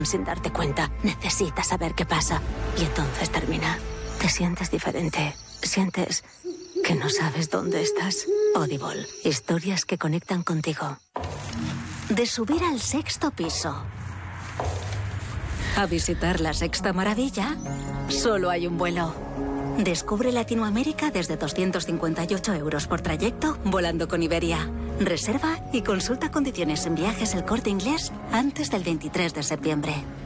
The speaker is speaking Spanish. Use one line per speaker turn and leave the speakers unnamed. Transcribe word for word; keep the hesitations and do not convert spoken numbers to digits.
sin darte cuenta. Necesitas saber qué pasa. Y entonces termina. Te sientes diferente. Sientes que no sabes dónde estás. Audible. Historias que conectan contigo.
De subir al sexto piso a visitar la sexta maravilla, solo hay un vuelo. Descubre Latinoamérica desde doscientos cincuenta y ocho euros por trayecto, volando con Iberia. Reserva y consulta condiciones en Viajes El Corte Inglés antes del veintitrés de septiembre.